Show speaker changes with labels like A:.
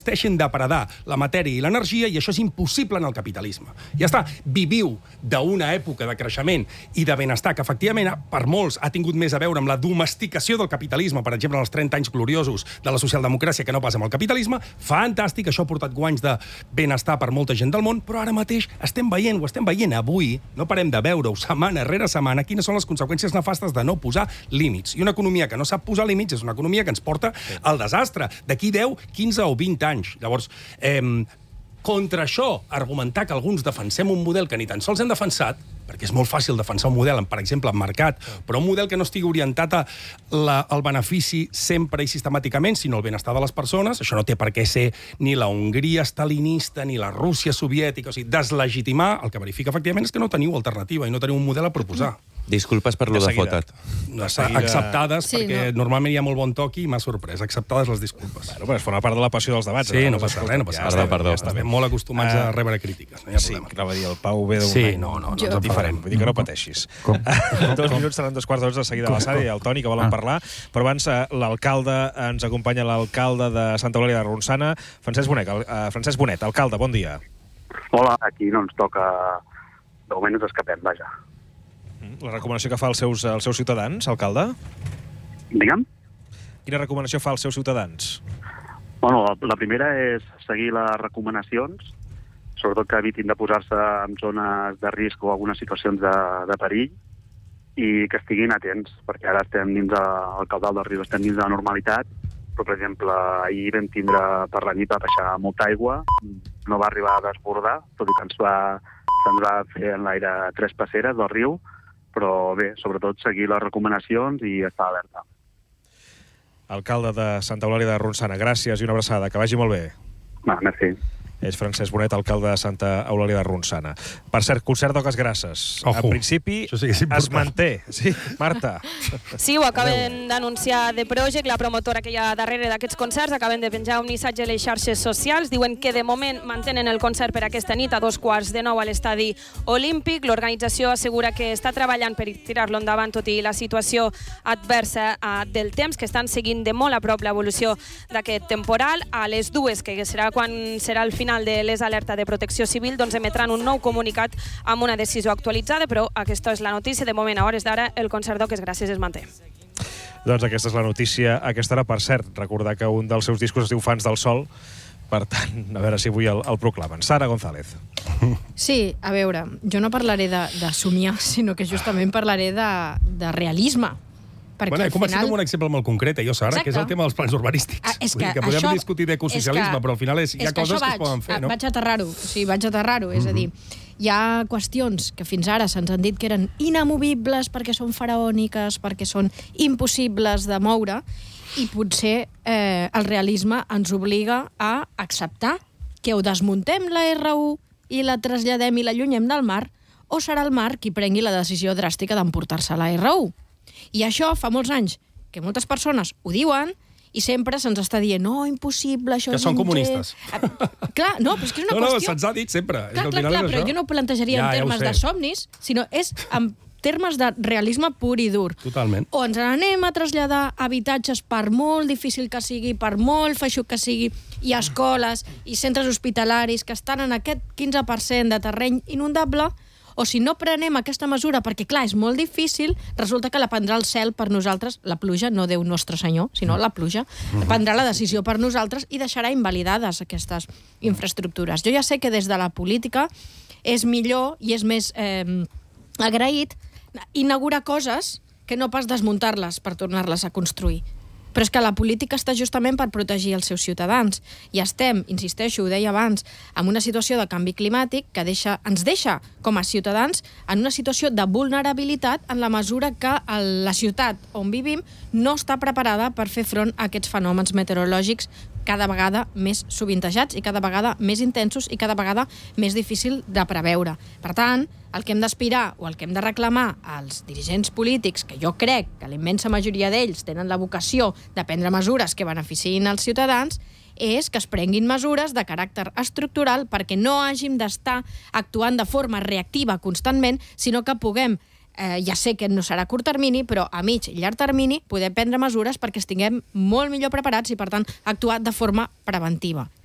A: deixin depredar la matèria i l'energia, i això és impossible en el capitalisme. Ja està, viviu d'una època de creixement i de benestar que, efectivament, per molts ha tingut més a veure amb la domesticació del capitalisme, per exemple, en els 30 anys gloriosos de la socialdemocràcia, que no pas amb el capitalisme. Fantàstic, això ha portat guanys de benestar per molta gent del món, però ara mateix ho estem veient avui, no parem de veure-ho setmana rere setmana, quines són les conseqüències nefastes de no posar límits. I una economia que no sap posar límits és una economia que ens porta al desastre d'aquí 10, 15 o 20 anys. Llavors, contra això, argumentar que alguns defensem un model que ni tan sols hem defensat, perquè és molt fàcil defensar un model, per exemple, en mercat, però un model que no estigui orientat al benefici sempre i sistemàticament, sinó al benestar de les persones, això no té per què ser ni la Hongria stalinista ni la Rússia soviètica. O sigui, deslegitimar el que verifica, efectivament, és que no teniu alternativa i no teniu un model a proposar.
B: Disculpes per lo de fotat.
A: Acceptades, perquè normalment hi ha molt bon toc i m'ha sorprès. Acceptades les disculpes.
C: Bueno, però es fa una part de la passió dels debats.
A: Sí, no passa res, no passa res.
B: Perdó.
A: Estem molt acostumats a rebre crítiques. No hi ha
C: sí,
A: problema.
C: anava a dir, el Pau ve d'un...
A: Sí, no ens enfadarem.
C: Vull dir que no pateixis. 2 minuts seran 2:15 de seguida a la Sara i el Toni, que volen parlar. Però abans, l'alcalde, ens acompanya l'alcalde de Santa Eulàlia de Ronçana, Francesc Bonet. Alcalde, bon dia.
D: Hola, aquí no ens toca... De moment ens escapem, vaja.
C: La recomanació que fa als seus ciutadans, alcalde?
D: Digue'm?
C: Quina recomanació fa als seus ciutadans?
D: Bueno, la primera és seguir les recomanacions, sobretot que evitin de posar-se en zones de risc o algunes situacions de perill, i que estiguin atents, perquè ara estem dins al caudal del riu, estem dins de la normalitat, però, per exemple, ahir vam tindre per la nit va baixar molta aigua, no va arribar a desbordar, tot i que se'ns va fer en l'aire 3 passeres del riu, però bé, sobretot seguir les recomanacions i estar alerta.
C: Alcalde de Santa Eulàlia de Ronçana, gràcies i una abraçada, que vagi molt bé.
D: Merci.
C: És Francesc Bonet, alcalde de Santa Eulàlia de Ronçana. Per cert, concert d'Oques Grasses.
A: Ojo,
C: en principi es manté. Sí, Marta.
E: Sí, ho acaben d'anunciar The Project, la promotora que hi ha darrere d'aquests concerts. Acaben de penjar un missatge a les xarxes socials. Diuen que de moment mantenen el concert per aquesta nit a 8:45 a l'estadi Olímpic. L'organització assegura que està treballant per tirar-lo endavant, tot i la situació adversa del temps, que estan seguint de molt a prop l'evolució d'aquest temporal. A les 2, que serà quan serà el final de les alertes de protecció civil, doncs emetran un nou comunicat amb una decisió actualitzada, però aquesta és la notícia. De moment, a hores d'ara, el concert d'Oques Grasses es manté.
C: Doncs aquesta és la notícia a aquesta hora. Per cert, recordar que un dels seus discos es diu Fans del Sol, per tant, a veure si avui el proclamen. Sara González.
F: Sí, a veure, jo no parlaré de somiar, sinó que justament parlaré de realisme.
A: Bueno, he començat amb un exemple molt concret, jo, Sara, que és el tema dels plans urbanístics.
F: És que
A: podem discutir d'ecosocialisme, però al final hi ha coses que es poden fer, no?
F: Vaig aterrar-ho. És a dir, hi ha qüestions que fins ara se'ns han dit que eren inamovibles perquè són faraòniques, perquè són impossibles de moure, i potser el realisme ens obliga a acceptar que o desmuntem la R1 i la traslladem i l'allunyem del mar, o serà el mar qui prengui la decisió dràstica d'emportar-se la R1. I això fa molts anys que moltes persones ho diuen i sempre se'ns està dient no, impossible, això...
A: Que són comunistes.
F: Clar, no, però és que és una qüestió...
A: No, se'ns ha dit sempre.
F: Clar, però jo no ho plantejaria en termes de somnis, sinó és en termes de realisme pur i dur.
A: Totalment.
F: O ens n'anem a traslladar habitatges, per molt difícil que sigui, per molt feixuc que sigui, i escoles i centres hospitalaris que estan en aquest 15% de terreny inundable, o si no prenem aquesta mesura, perquè clar, és molt difícil, resulta que la prendrà el cel per nosaltres, la pluja, no Déu nostre senyor, sinó la pluja, prendrà la decisió per nosaltres i deixarà invalidades aquestes infraestructures. Jo ja sé que des de la política és millor i és més agraït inaugurar coses que no pas desmuntar-les per tornar-les a construir. Però és que la política està justament per protegir els seus ciutadans. I estem, insisteixo, ho deia abans, en una situació de canvi climàtic que ens deixa, com a ciutadans, en una situació de vulnerabilitat en la mesura que la ciutat on vivim no està preparada per fer front a aquests fenòmens meteorològics cada vegada més sovintejats i cada vegada més intensos i cada vegada més difícil de preveure. Per tant, el que hem d'aspirar o el que hem de reclamar als dirigents polítics, que jo crec que la immensa majoria d'ells tenen la vocació de prendre mesures que beneficiïn els ciutadans, és que es prenguin mesures de caràcter estructural perquè no hàgim d'estar actuant de forma reactiva constantment, sinó que puguem, ja sé que no serà a curt termini, però a mig i llarg termini poder prendre mesures perquè estiguem molt millor preparats i, per tant, actuar de forma preventiva.